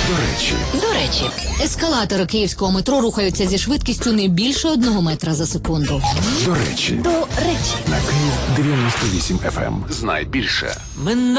До речі, ескалатори київського метро рухаються зі швидкістю не більше 1 метра за секунду. До речі. До речі. На Київ 98 FM. Знай більше.